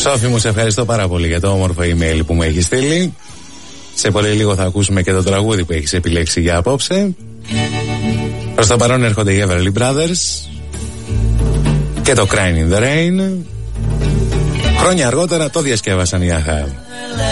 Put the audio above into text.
Σόφη μου, σε ευχαριστώ πάρα πολύ για το όμορφο email που μου έχει στείλει. Σε πολύ λίγο θα ακούσουμε και το τραγούδι που έχεις επιλέξει για απόψε. Προς το παρόν έρχονται οι Everly Brothers και το Crying in the Rain. Χρόνια αργότερα το διασκεύασαν οι Aha.